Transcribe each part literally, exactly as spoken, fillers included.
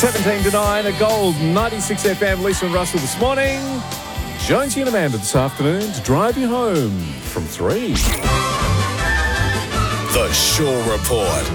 seventeen to nine, a gold ninety-six F M. Lisa and Russell this morning. Jonesy and Amanda this afternoon to drive you home from three. The Shaw Report.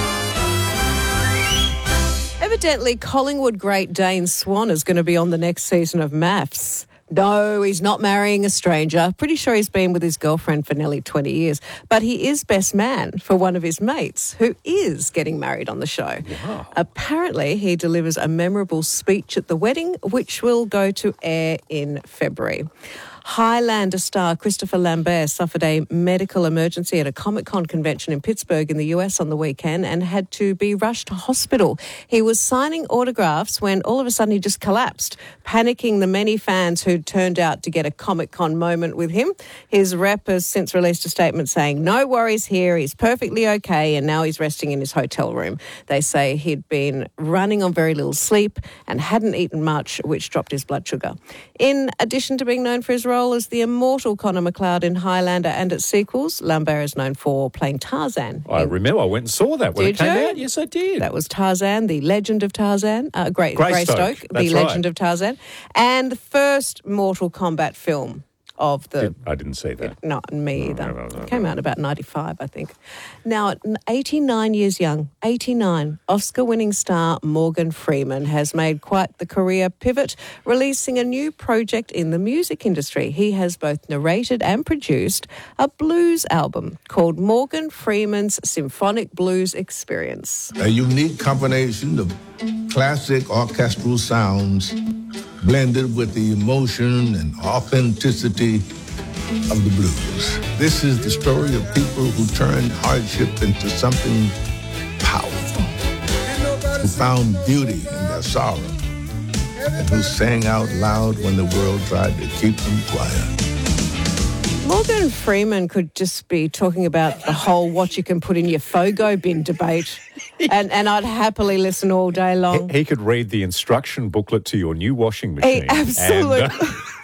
Evidently, Collingwood great Dane Swan is going to be on the next season of Maths. No, he's not marrying a stranger. Pretty sure he's been with his girlfriend for nearly twenty years. But he is best man for one of his mates who is getting married on the show. Wow. Apparently, he delivers a memorable speech at the wedding, which will go to air in February. Highlander star Christopher Lambert suffered a medical emergency at a Comic-Con convention in Pittsburgh in the U S on the weekend and had to be rushed to hospital. He was signing autographs when all of a sudden he just collapsed, panicking the many fans who'd turned out to get a Comic-Con moment with him. His rep has since released a statement saying, "No worries here, he's perfectly okay, and now he's resting in his hotel room." They say he'd been running on very little sleep and hadn't eaten much, which dropped his blood sugar. In addition to being known for his role as the immortal Connor McLeod in Highlander and its sequels, Lambert is known for playing Tarzan. I remember I went and saw that when Did it came you? out. Yes, I did. That was Tarzan, the Legend of Tarzan, uh, Grey, Greystoke, Greystoke, that's the right. Legend of Tarzan, and the first Mortal Kombat film of the... I didn't see that. Not me either. No, no, no, no, Came no. out in about ninety-five, I think. Now, at eighty-nine years young, eighty-nine, Oscar-winning star Morgan Freeman has made quite the career pivot, releasing a new project in the music industry. He has both narrated and produced a blues album called Morgan Freeman's Symphonic Blues Experience. A unique combination of classic orchestral sounds blended with the emotion and authenticity of the blues. This is the story of people who turned hardship into something powerful, who found beauty in their sorrow, and who sang out loud when the world tried to keep them quiet. Morgan Freeman could just be talking about the whole what you can put in your Fogo bin debate, and, and I'd happily listen all day long. He, he could read the instruction booklet to your new washing machine. He absolutely... And, uh,